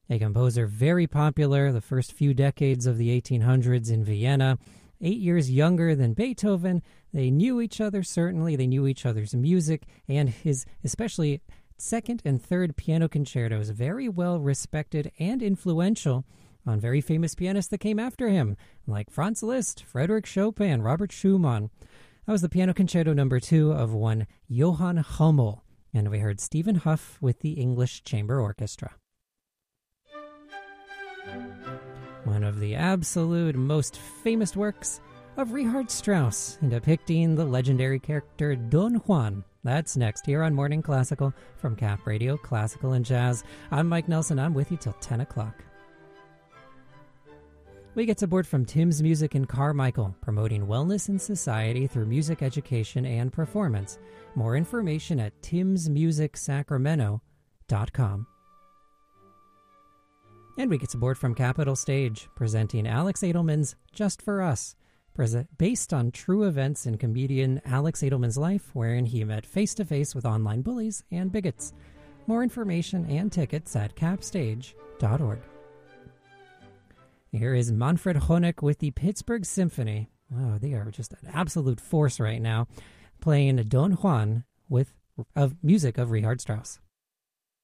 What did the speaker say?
a composer very popular the first few decades of the 1800s in Vienna. 8 years younger than Beethoven. They knew each other, certainly. They knew each other's music, and his especially second and third piano concertos, very well respected and influential on very famous pianists that came after him, like Franz Liszt, Frédéric Chopin, Robert Schumann. That was the Piano Concerto No. 2 of one Johann Hummel, and we heard Stephen Huff with the English Chamber Orchestra. One of the absolute most famous works of Richard Strauss, depicting the legendary character Don Juan. That's next here on Morning Classical from Cap Radio Classical and Jazz. I'm Mike Nelson. I'm with you till 10 o'clock. We get support from Tim's Music in Carmichael, promoting wellness in society through music education and performance. More information at timsmusicsacramento.com. And we get support from Capital Stage, presenting Alex Edelman's Just for Us, based on true events in comedian Alex Edelman's life, wherein he met face-to-face with online bullies and bigots. More information and tickets at capstage.org. Here is Manfred Honeck with the Pittsburgh Symphony. Oh, they are just an absolute force right now, playing Don Juan with music of Richard Strauss.